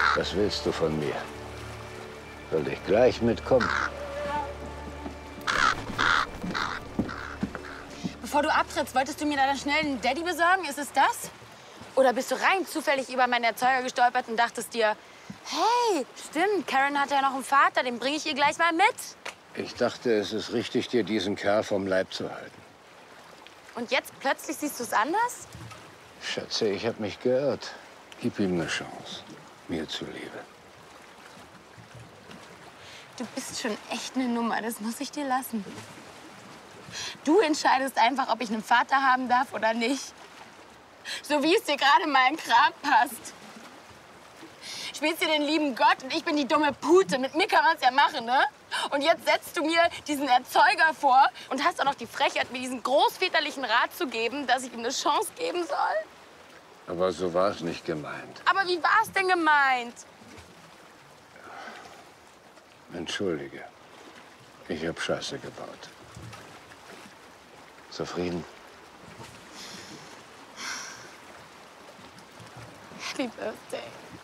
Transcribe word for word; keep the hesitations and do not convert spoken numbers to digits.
Was willst du von mir? Soll ich gleich mitkommen? Bevor du abtrittst, wolltest du mir da schnell einen Daddy besorgen? Ist es das? Oder bist du rein zufällig über meinen Erzeuger gestolpert und dachtest dir, hey, stimmt, Karen hat ja noch einen Vater, den bringe ich ihr gleich mal mit? Ich dachte, es ist richtig, dir diesen Kerl vom Leib zu halten. Und jetzt plötzlich siehst du es anders? Schätze, ich habe mich geirrt. Gib ihm eine Chance, mir zuliebe. Du bist schon echt eine Nummer, das muss ich dir lassen. Du entscheidest einfach, ob ich einen Vater haben darf oder nicht. So wie es dir gerade mal in den Kram passt. Spielst dir den lieben Gott und ich bin die dumme Pute. Mit mir kann man es ja machen, ne? Und jetzt setzt du mir diesen Erzeuger vor und hast auch noch die Frechheit, mir diesen großväterlichen Rat zu geben, dass ich ihm eine Chance geben soll? Aber so war es nicht gemeint. Aber wie war es denn gemeint? Entschuldige. Ich habe Scheiße gebaut. Zufrieden? Happy Birthday.